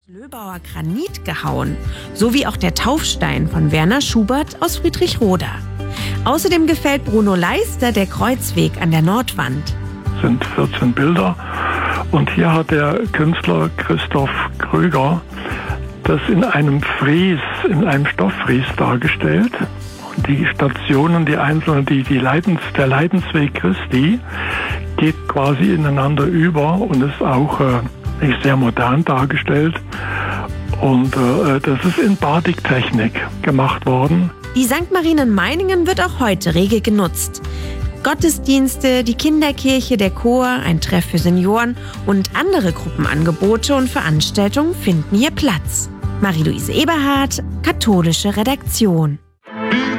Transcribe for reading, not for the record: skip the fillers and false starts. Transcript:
Löbauer Granit gehauen, sowie auch der Taufstein von Werner Schubert aus Friedrichroda. Außerdem gefällt Bruno Leister der Kreuzweg an der Nordwand. Es sind 14 Bilder und hier hat der Künstler Christoph Kröger das in einem Stofffries dargestellt. Und die Stationen, die einzelnen, der Leidensweg Christi geht quasi ineinander über und ist auch sehr modern dargestellt. Und das ist in Batiktechnik gemacht worden. Die St. Marien Meiningen wird auch heute rege genutzt. Gottesdienste, die Kinderkirche, der Chor, ein Treff für Senioren und andere Gruppenangebote und Veranstaltungen finden hier Platz. Marie-Louise Eberhardt, Katholische Redaktion.